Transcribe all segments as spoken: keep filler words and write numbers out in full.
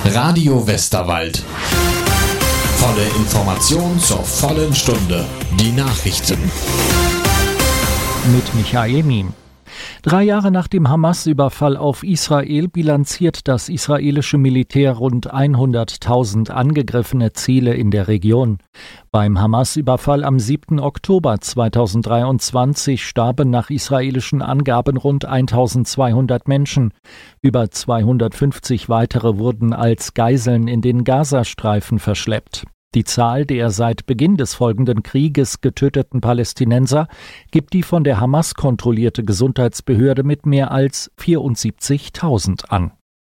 Radio Westerwald. Volle Information zur vollen Stunde. Die Nachrichten. Mit Michael Miem. Drei Jahre nach dem Hamas-Überfall auf Israel bilanziert das israelische Militär rund hunderttausend angegriffene Ziele in der Region. Beim Hamas-Überfall am siebten Oktober zweitausenddreiundzwanzig starben nach israelischen Angaben rund eintausendzweihundert Menschen. Über zweihundertfünfzig weitere wurden als Geiseln in den Gazastreifen verschleppt. Die Zahl der seit Beginn des folgenden Krieges getöteten Palästinenser gibt die von der Hamas kontrollierte Gesundheitsbehörde mit mehr als vierundsiebzigtausend an.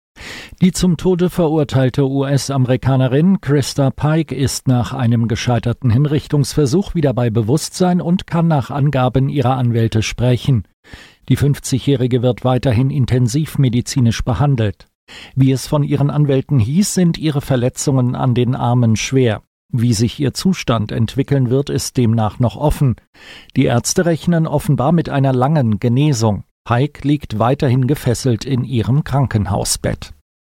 Die zum Tode verurteilte U S-Amerikanerin Krista Pike ist nach einem gescheiterten Hinrichtungsversuch wieder bei Bewusstsein und kann nach Angaben ihrer Anwälte sprechen. Die fünfzigjährige wird weiterhin intensivmedizinisch behandelt. Wie es von ihren Anwälten hieß, sind ihre Verletzungen an den Armen schwer. Wie sich ihr Zustand entwickeln wird, ist demnach noch offen. Die Ärzte rechnen offenbar mit einer langen Genesung. Pike liegt weiterhin gefesselt in ihrem Krankenhausbett.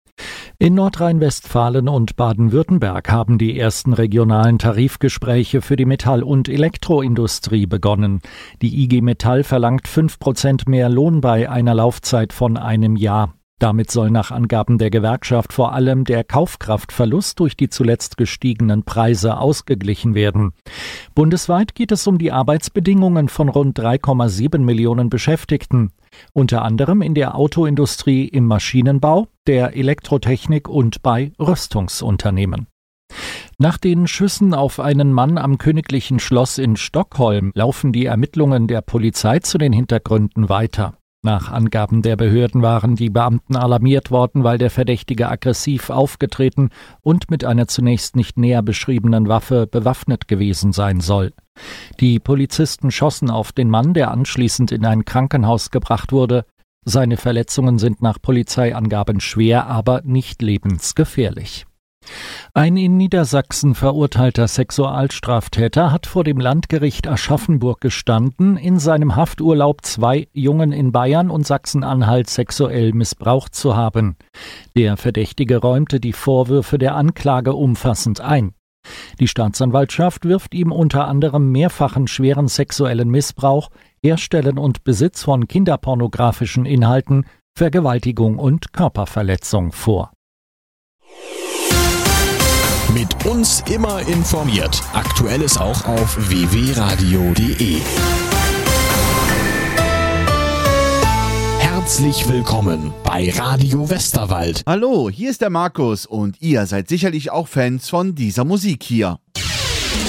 In Nordrhein-Westfalen und Baden-Württemberg haben die ersten regionalen Tarifgespräche für die Metall- und Elektroindustrie begonnen. Die I G Metall verlangt fünf Prozent mehr Lohn bei einer Laufzeit von einem Jahr. Damit soll nach Angaben der Gewerkschaft vor allem der Kaufkraftverlust durch die zuletzt gestiegenen Preise ausgeglichen werden. Bundesweit geht es um die Arbeitsbedingungen von rund drei Komma sieben Millionen Beschäftigten, unter anderem in der Autoindustrie, im Maschinenbau, der Elektrotechnik und bei Rüstungsunternehmen. Nach den Schüssen auf einen Mann am Königlichen Schloss in Stockholm laufen die Ermittlungen der Polizei zu den Hintergründen weiter. Nach Angaben der Behörden waren die Beamten alarmiert worden, weil der Verdächtige aggressiv aufgetreten und mit einer zunächst nicht näher beschriebenen Waffe bewaffnet gewesen sein soll. Die Polizisten schossen auf den Mann, der anschließend in ein Krankenhaus gebracht wurde. Seine Verletzungen sind nach Polizeiangaben schwer, aber nicht lebensgefährlich. Ein in Niedersachsen verurteilter Sexualstraftäter hat vor dem Landgericht Aschaffenburg gestanden, in seinem Hafturlaub zwei Jungen in Bayern und Sachsen-Anhalt sexuell missbraucht zu haben. Der Verdächtige räumte die Vorwürfe der Anklage umfassend ein. Die Staatsanwaltschaft wirft ihm unter anderem mehrfachen schweren sexuellen Missbrauch, Herstellen und Besitz von kinderpornografischen Inhalten, Vergewaltigung und Körperverletzung vor. Mit uns immer informiert. Aktuelles auch auf w w radio punkt d e. Herzlich willkommen bei Radio Westerwald. Hallo, hier ist der Markus und ihr seid sicherlich auch Fans von dieser Musik hier.